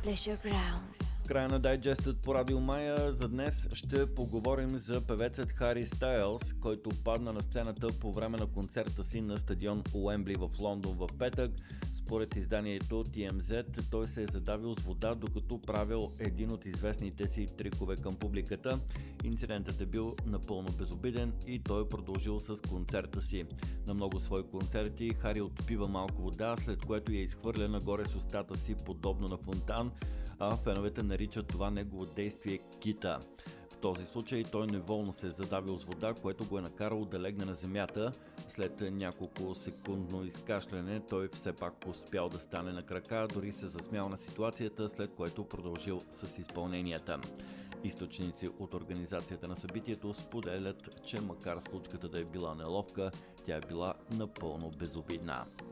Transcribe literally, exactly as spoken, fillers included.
The Showground. Края на дайджестът по Радио Мая. За днес ще поговорим за певецът Хари Стайлс, който падна на сцената по време на концерта си на стадион Уембли в Лондон в петък. Според изданието Ти Ем Зет, той се е задавил с вода, докато правил един от известните си трикове към публиката. Инцидентът е бил напълно безобиден и той е продължил с концерта си. На много свои концерти Хари отпива малко вода, след което я изхвърля нагоре с устата си, подобно на фонтан, а феновете наричат това негово действие кита. В този случай той неволно се е задавил с вода, което го е накарало да легне на земята. След няколко секундно изкашляне той все пак успял да стане на крака, дори се засмял на ситуацията, след което продължил с изпълненията. Източници от организацията на събитието споделят, че макар случката да е била неловка, тя е била напълно безобидна.